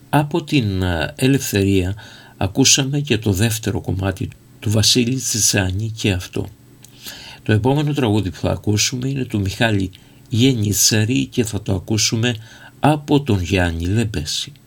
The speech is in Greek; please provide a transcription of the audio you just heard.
Από την Ελευθερία ακούσαμε και το δεύτερο κομμάτι του Βασίλη Τσιτσάνη και αυτό. Το επόμενο τραγούδι που θα ακούσουμε είναι του Μιχάλη Γεννητσαρή και θα το ακούσουμε από τον Γιάννη Λεμπέση.